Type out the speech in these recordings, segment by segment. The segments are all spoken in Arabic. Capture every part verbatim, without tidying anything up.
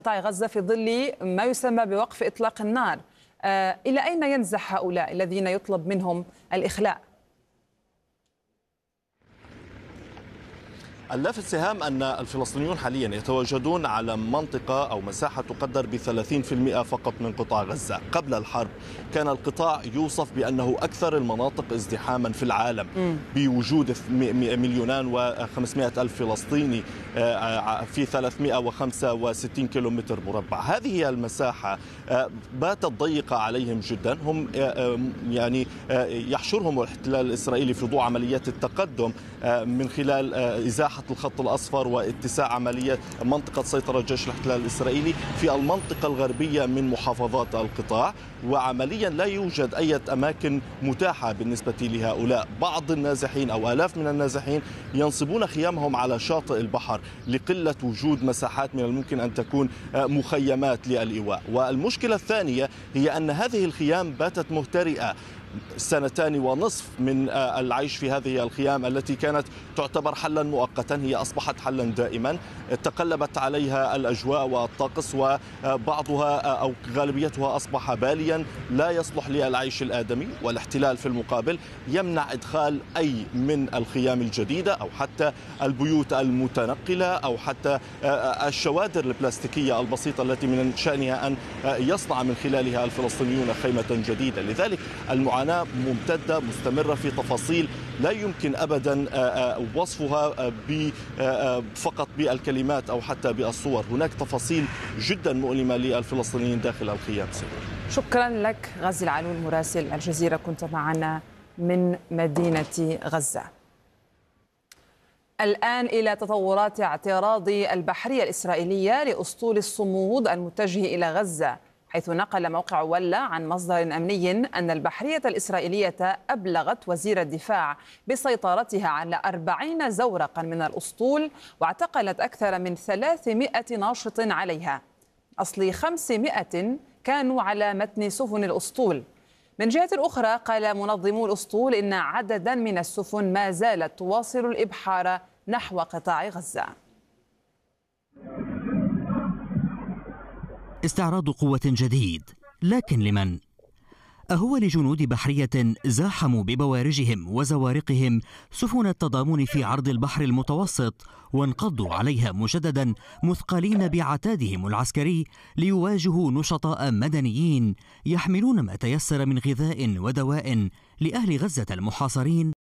قطاع غزة في ظل ما يسمى بوقف إطلاق النار. آه إلى أين ينزح هؤلاء الذين يطلب منهم الإخلاء؟ اللافت سهام أن الفلسطينيون حاليا يتواجدون على منطقة أو مساحة تقدر ب ثلاثين بالمئة فقط من قطاع غزة. قبل الحرب كان القطاع يوصف بأنه أكثر المناطق ازدحاما في العالم بوجود مليونان وخمسمائة ألف فلسطيني في ثلاثمائة وخمسة وستين كيلومتر مربع. هذه المساحة باتت ضيقة عليهم جدا. هم يعني يحشرهم الاحتلال الإسرائيلي في ضوء عمليات التقدم من خلال إزاحة الخط الأصفر واتساع عمليات منطقة سيطرة جيش الاحتلال الإسرائيلي في المنطقة الغربية من محافظات القطاع، وعمليا لا يوجد أي أماكن متاحة بالنسبة لهؤلاء. بعض النازحين أو آلاف من النازحين ينصبون خيامهم على شاطئ البحر لقلة وجود مساحات من الممكن أن تكون مخيمات للإيواء. والمشكلة الثانية هي أن هذه الخيام باتت مهترئة سنتان ونصف من العيش في هذه الخيام التي كانت تعتبر حلا مؤقتا، هي أصبحت حلا دائما. تقلبت عليها الأجواء والطقس وبعضها أو غالبيتها أصبح باليا لا يصلح للعيش الآدمي، والاحتلال في المقابل يمنع إدخال أي من الخيام الجديدة أو حتى البيوت المتنقلة أو حتى الشوادر البلاستيكية البسيطة التي من شأنها أن يصنع من خلالها الفلسطينيون خيمة جديدة. لذلك المعاناة ممتدة مستمرة في تفاصيل لا يمكن أبدا وصفها فقط بالكلمات أو حتى بالصور. هناك تفاصيل جدا مؤلمة للفلسطينيين داخل الخيام. شكرا لك غازي العلول مراسل الجزيرة، كنت معنا من مدينة غزة. الآن إلى تطورات اعتراض البحرية الإسرائيلية لأسطول الصمود المتجه إلى غزة، حيث نقل موقع ولا عن مصدر أمني أن البحرية الإسرائيلية أبلغت وزير الدفاع بسيطرتها على أربعين زورقا من الأسطول، واعتقلت أكثر من ثلاثمائة ناشط عليها. أصل خمسمائة كانوا على متن سفن الأسطول. من جهة أخرى قال منظمو الأسطول إن عددا من السفن ما زالت تواصل الإبحار نحو قطاع غزة. استعراض قوة جديد، لكن لمن؟ أهو لجنود بحرية زاحموا ببوارجهم وزوارقهم سفن التضامن في عرض البحر المتوسط وانقضوا عليها مجددا مثقلين بعتادهم العسكري ليواجهوا نشطاء مدنيين يحملون ما تيسر من غذاء ودواء لأهل غزة المحاصرين؟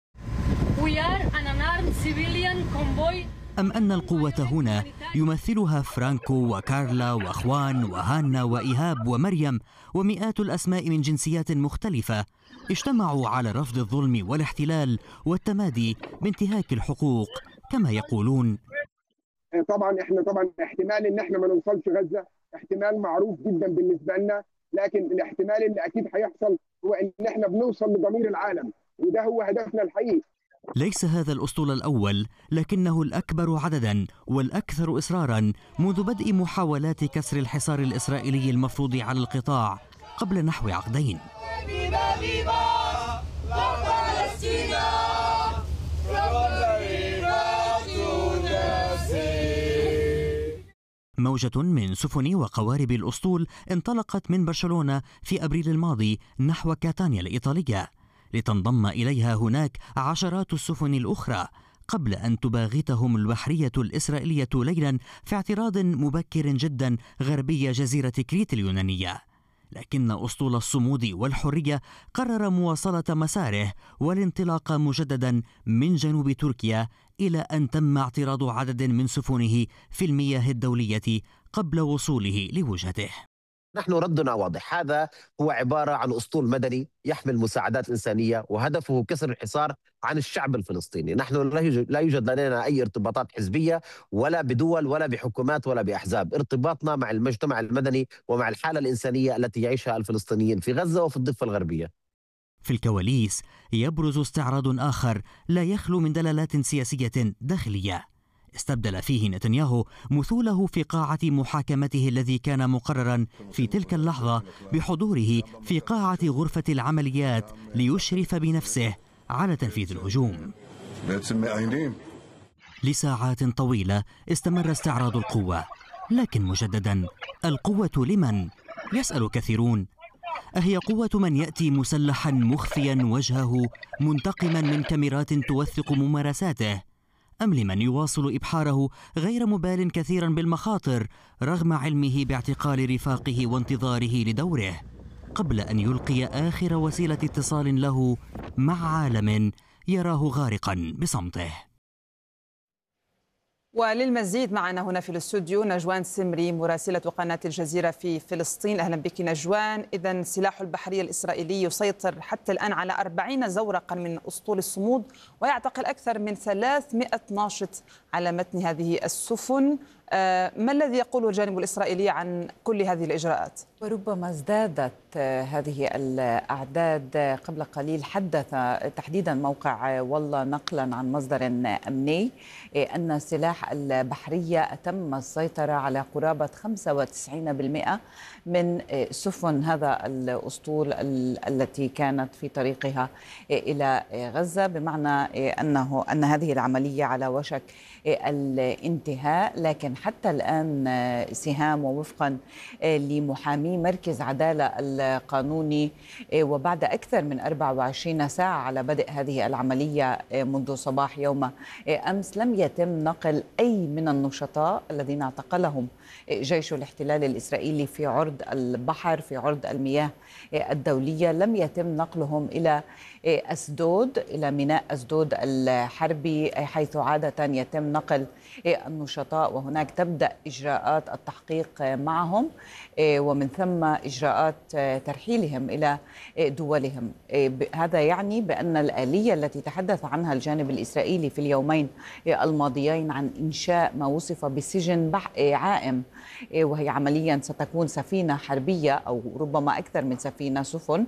أم أن القوة هنا يمثلها فرانكو وكارلا وأخوان وهانا وإيهاب ومريم ومئات الأسماء من جنسيات مختلفة اجتمعوا على رفض الظلم والاحتلال والتمادي بانتهاك الحقوق كما يقولون؟ طبعا احنا طبعا احتمال ان احنا ما نوصلش غزة احتمال معروف جدا بالنسبة لنا، لكن الاحتمال اللي اكيد هيحصل هو ان احنا بنوصل لضمير العالم، وده هو هدفنا الحقيقي. ليس هذا الأسطول الأول، لكنه الأكبر عددا والأكثر إصرارا منذ بدء محاولات كسر الحصار الإسرائيلي المفروض على القطاع قبل نحو عقدين. موجة من سفن وقوارب الأسطول انطلقت من برشلونة في أبريل الماضي نحو كاتانيا الإيطالية، لتنضم إليها هناك عشرات السفن الأخرى قبل أن تباغتهم البحرية الإسرائيلية ليلا في اعتراض مبكر جدا غربي جزيرة كريت اليونانية. لكن أسطول الصمود والحرية قرر مواصلة مساره والانطلاق مجددا من جنوب تركيا إلى أن تم اعتراض عدد من سفنه في المياه الدولية قبل وصوله لوجهته. نحن ردنا واضح، هذا هو عبارة عن أسطول مدني يحمل مساعدات إنسانية وهدفه كسر الحصار عن الشعب الفلسطيني. نحن لا يوجد لدينا أي ارتباطات حزبية ولا بدول ولا بحكومات ولا بأحزاب. ارتباطنا مع المجتمع المدني ومع الحالة الإنسانية التي يعيشها الفلسطينيين في غزة وفي الضفة الغربية. في الكواليس يبرز استعراض آخر لا يخلو من دلالات سياسية داخلية. استبدل فيه نتنياهو مثوله في قاعة محاكمته الذي كان مقررا في تلك اللحظة بحضوره في قاعة غرفة العمليات ليشرف بنفسه على تنفيذ الهجوم. لساعات طويلة استمر استعراض القوة، لكن مجددا، القوة لمن؟ يسأل كثيرون. أهي قوة من يأتي مسلحا مخفيا وجهه منتقما من كاميرات توثق ممارساته، أم لمن يواصل إبحاره غير مبال كثيرا بالمخاطر رغم علمه باعتقال رفاقه وانتظاره لدوره قبل أن يلقي آخر وسيلة اتصال له مع عالم يراه غارقا بصمته؟ وللمزيد معنا هنا في الاستوديو نجوان سمري مراسلة قناة الجزيرة في فلسطين. أهلا بك نجوان. إذن سلاح البحرية الإسرائيلي يسيطر حتى الآن على أربعين زورقا من أسطول الصمود ويعتقل أكثر من ثلاثمئة ناشط على متن هذه السفن. ما الذي يقوله الجانب الإسرائيلي عن كل هذه الإجراءات؟ وربما ازدادت هذه الأعداد. قبل قليل حدث تحديدا موقع والله نقلا عن مصدر أمني أن السلاح البحرية أتم السيطرة على قرابة خمسة وتسعين بالمئة من سفن هذا الأسطول التي كانت في طريقها إلى غزة، بمعنى أنه أن هذه العملية على وشك الانتهاء. لكن حتى الآن سهام ووفقا لمحامي مركز عدالة القانوني وبعد أكثر من أربع وعشرين ساعة على بدء هذه العملية منذ صباح يوم أمس لم يتم نقل أي من النشطاء الذين اعتقلهم جيش الاحتلال الإسرائيلي في عرض البحر في عرض المياه الدولية، لم يتم نقلهم إلى أسدود إلى ميناء أسدود الحربي حيث عادة يتم نقل النشطاء، وهناك تبدأ إجراءات التحقيق معهم ومن ثم إجراءات ترحيلهم إلى دولهم. هذا يعني بأن الآلية التي تحدث عنها الجانب الإسرائيلي في اليومين الماضيين عن إنشاء ما وصف بسجن عائم، وهي عمليا ستكون سفينة حربية أو ربما أكثر من سفينة سفن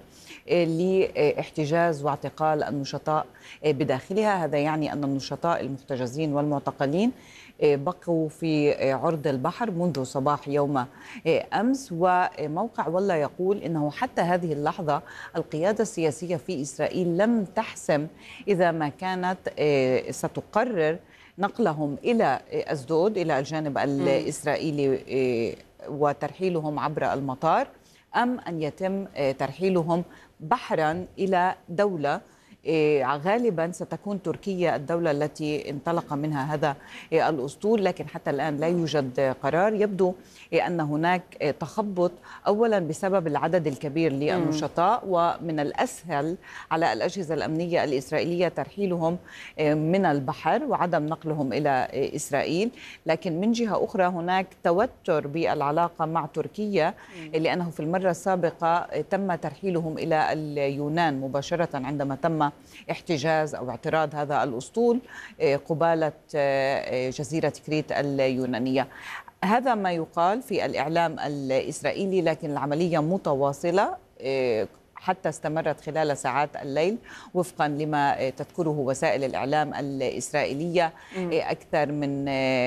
لاحتجاز واعتقال النشطاء بداخلها. هذا يعني أن النشطاء المحتجزين والمعتقلين بقوا في عرض البحر منذ صباح يوم أمس. وموقع والله يقول إنه حتى هذه اللحظة القيادة السياسية في إسرائيل لم تحسم إذا ما كانت ستقرر نقلهم إلى أسدود إلى الجانب الإسرائيلي وترحيلهم عبر المطار أم أن يتم ترحيلهم بحرا إلى دولة غالبا ستكون تركيا الدولة التي انطلق منها هذا الأسطول. لكن حتى الآن لا يوجد قرار. يبدو أن هناك تخبط أولا بسبب العدد الكبير للنشطاء، ومن الأسهل على الأجهزة الأمنية الإسرائيلية ترحيلهم من البحر وعدم نقلهم إلى إسرائيل. لكن من جهة أخرى هناك توتر بالعلاقة مع تركيا، لأنه في المرة السابقة تم ترحيلهم إلى اليونان مباشرة عندما تم احتجاز أو اعتراض هذا الأسطول قبالة جزيرة كريت اليونانية. هذا ما يقال في الإعلام الإسرائيلي، لكن العملية متواصلة حتى استمرت خلال ساعات الليل وفقا لما تذكره وسائل الإعلام الإسرائيلية. أكثر من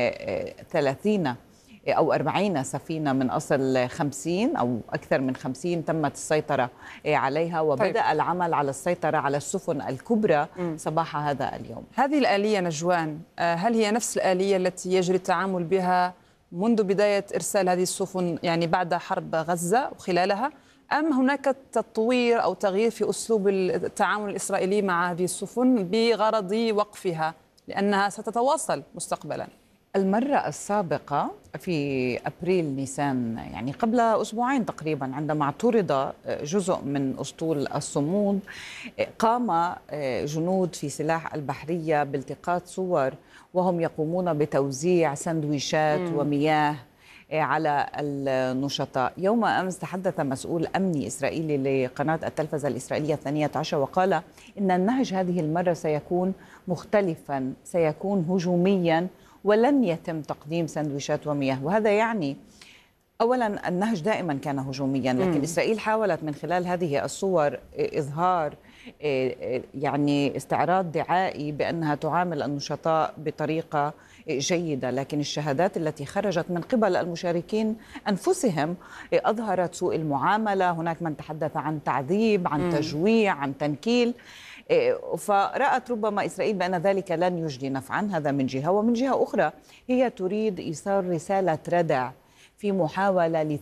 ثلاثين أو أربعين سفينة من أصل خمسين أو أكثر من خمسين تمت السيطرة عليها، وبدأ طيب. العمل على السيطرة على السفن الكبرى م. صباح هذا اليوم. هذه الآلية نجوان هل هي نفس الآلية التي يجري التعامل بها منذ بداية إرسال هذه السفن يعني بعد حرب غزة وخلالها، أم هناك تطوير أو تغيير في أسلوب التعامل الإسرائيلي مع هذه السفن بغرض وقفها لأنها ستتواصل مستقبلا؟ المرة السابقة في أبريل نيسان يعني قبل أسبوعين تقريبا عندما اعترض جزء من أسطول الصمود قام جنود في سلاح البحرية بالتقاط صور وهم يقومون بتوزيع سندويشات م. ومياه على النشطاء. يوم أمس تحدث مسؤول أمني إسرائيلي لقناة التلفزة الإسرائيلية الثانية عشر وقال إن النهج هذه المرة سيكون مختلفا، سيكون هجوميا ولن يتم تقديم سندويشات ومياه. وهذا يعني أولا النهج دائما كان هجوميا، لكن م. إسرائيل حاولت من خلال هذه الصور إظهار يعني استعراض دعائي بأنها تعامل النشطاء بطريقة جيدة، لكن الشهادات التي خرجت من قبل المشاركين أنفسهم أظهرت سوء المعاملة. هناك من تحدث عن تعذيب، عن تجويع، عن تنكيل. فرأت ربما إسرائيل بأن ذلك لن يجدي نفعا. هذا من جهة، ومن جهة أخرى هي تريد إيصال رسالة ردع في محاولة